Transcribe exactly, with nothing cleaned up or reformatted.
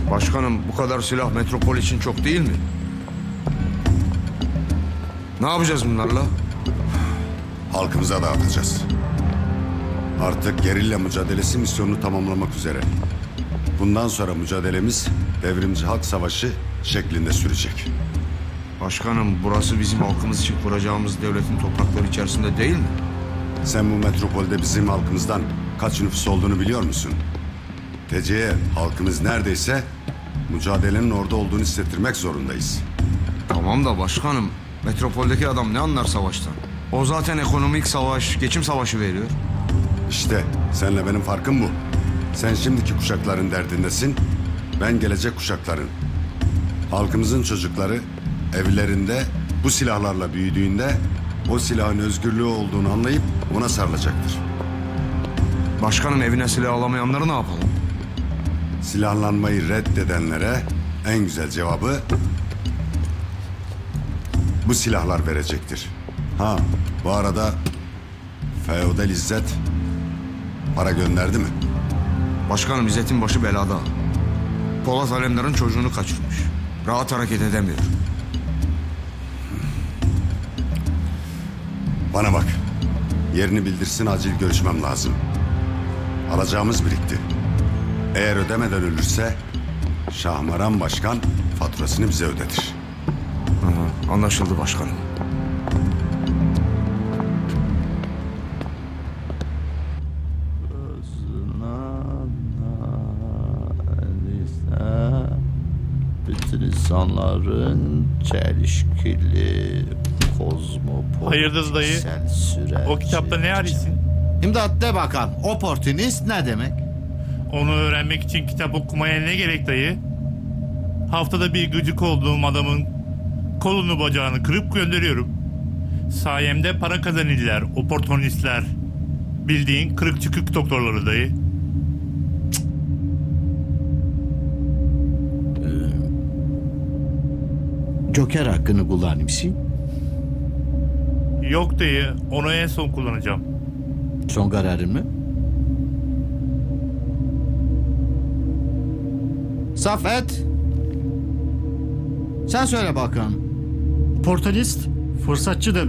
Başkanım, bu kadar silah metropol için çok değil mi? Ne yapacağız bunlarla? Halkımıza dağıtacağız. Artık gerilla mücadelesi misyonunu tamamlamak üzere. Bundan sonra mücadelemiz devrimci halk savaşı şeklinde sürecek. Başkanım, burası bizim halkımız için kuracağımız devletin toprakları içerisinde değil mi? Sen bu metropolde bizim halkımızdan kaç nüfus olduğunu biliyor musun? T C'ye halkımız neredeyse mücadelenin orada olduğunu hissettirmek zorundayız. Tamam da başkanım, metropoldeki adam ne anlar savaştan? O zaten ekonomik savaş, geçim savaşı veriyor. İşte senle benim farkım bu. Sen şimdiki kuşakların derdindesin, ben gelecek kuşakların. Halkımızın çocukları evlerinde bu silahlarla büyüdüğünde o silahın özgürlüğü olduğunu anlayıp ona sarılacaktır. Başkanım, evine silah alamayanları ne yapalım? Silahlanmayı reddedenlere en güzel cevabı bu silahlar verecektir. Ha, bu arada Feodal İzzet para gönderdi mi? Başkanım, İzzet'in başı belada. Polat Alemdar'ın çocuğunu kaçırmış. Rahat hareket edemiyor. Bana bak, yerini bildirsin, acil görüşmem lazım. Alacağımız birikti. Eğer ödemeden ölürse Şahmaran Başkan faturasını bize ödetir. Aha, anlaşıldı başkanım. Bütün insanların çelişkili, kozmopolit, Hayırdır dayı? süreci. O kitapta ne arıyorsun? İmdat de bakalım, oportunist ne demek? Onu öğrenmek için kitap okumaya ne gerek dayı? Haftada bir gıcık olduğum adamın kolunu bacağını kırıp gönderiyorum. Sayemde para kazanırlar, oportunistler. Bildiğin kırık çıkık doktorları dayı. Joker hakkını kullanır mısın? Yok dayı, onu en son kullanacağım. Son kararın mı? Safet. Sen söyle bakalım. Portalist, fırsatçı demek.